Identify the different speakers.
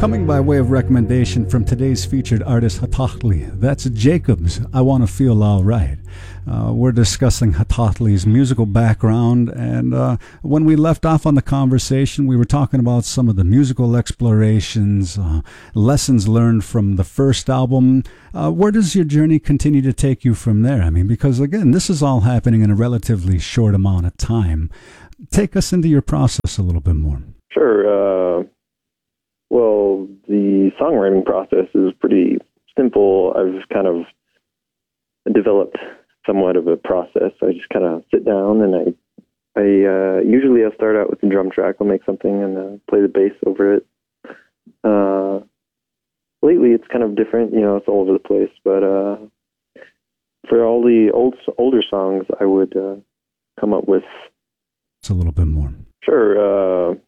Speaker 1: Coming by way of recommendation from today's featured artist, Hatohtli. That's Jacob's I Want to Feel Alright. We're discussing Hatohtli's musical background, and when we left off on the conversation, we were talking about some of the musical explorations, lessons learned from the first album. Where does your journey continue to take you from there? I mean, because again, this is all happening in a relatively short amount of time. Take us into your process a little bit more.
Speaker 2: Sure. Well, the songwriting process is pretty simple. I've kind of developed somewhat of a process. I just kind of sit down and I usually I'll start out with the drum track. I'll make something and play the bass over it. Lately, it's kind of different. You know, it's all over the place. But for all the older songs, I would come up with.
Speaker 1: It's a little bit more.
Speaker 2: Sure.